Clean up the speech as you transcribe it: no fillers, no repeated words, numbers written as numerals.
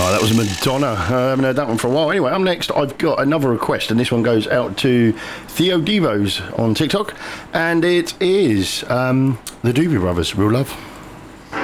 Oh, that was Madonna. I haven't heard that one for a while. Anyway, up next, I've got another request, and this one goes out to Theo Devos on TikTok, and it is the Doobie Brothers, Real Love.